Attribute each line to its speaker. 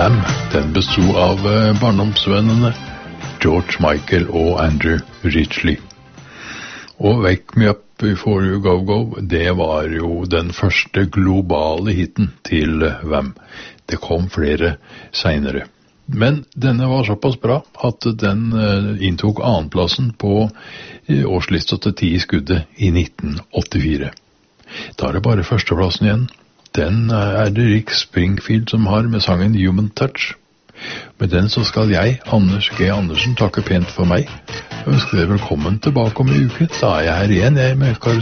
Speaker 1: Den bestod av barndomsvennene George Michael og Andrew Ridgeley. Og Wake Me Up Before You Go Go, det var jo den første globale hitten til Wham. Det kom flere senere. Men denne var såpass bra at den inntok annenplassen på årslista til 10 i skuddet i 1984. Da er det bare førsteplassen igjen. Den er det Rick Springfield som har med sangen Human Touch. Med den så skal jeg, Anders G. Andersen, takke pent for meg. Jeg ønsker dere velkommen tilbake om en uke. Da er jeg her igjen, med